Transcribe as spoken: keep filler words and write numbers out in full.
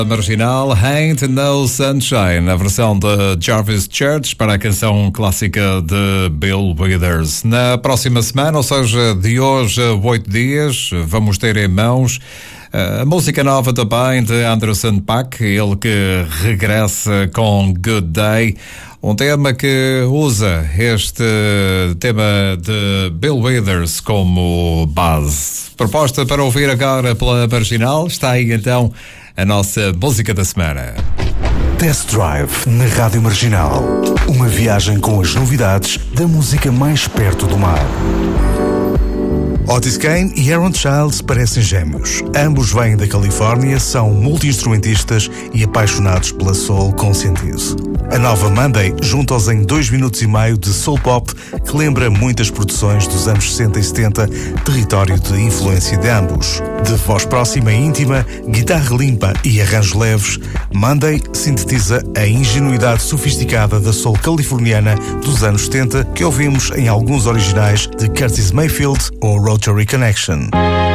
Marginal, Ain't No Sunshine, a versão de Jarvis Church para a canção clássica de Bill Withers. Na próxima semana, ou seja, de hoje a oito dias, vamos ter em mãos a música nova também de Anderson .Paak, ele que regressa com Good Day, um tema que usa este tema de Bill Withers como base. Proposta para ouvir agora pela Marginal, está aí então a nossa música da semana. Test Drive na Rádio Marginal. Uma viagem com as novidades da música mais perto do mar. Otis Kane e Aaron Childs parecem gêmeos. Ambos vêm da Califórnia, são multi-instrumentistas e apaixonados pela soul com sentido. A nova Monday junta-os em dois minutos e meio de soul pop que lembra muitas produções dos anos sessenta e setenta, território de influência de ambos. De voz próxima e íntima, guitarra limpa e arranjos leves, Monday sintetiza a ingenuidade sofisticada da soul californiana dos anos setenta que ouvimos em alguns originais de Curtis Mayfield ou Rotary Connection.